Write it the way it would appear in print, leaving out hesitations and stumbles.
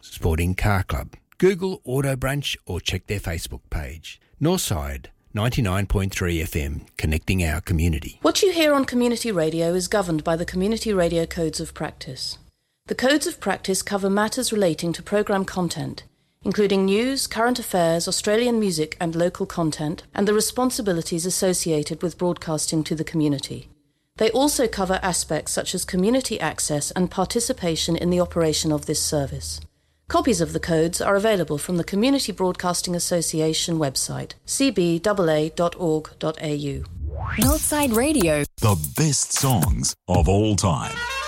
Sporting Car Club. Google Auto Brunch or check their Facebook page. Northside 99.3 FM, connecting our community. What you hear on community radio is governed by the Community Radio Codes of Practice. The Codes of Practice cover matters relating to programme content, including news, current affairs, Australian music and local content, and the responsibilities associated with broadcasting to the community. They also cover aspects such as community access and participation in the operation of this service. Copies of the codes are available from the Community Broadcasting Association website, cbaa.org.au. Northside Radio. The best songs of all time.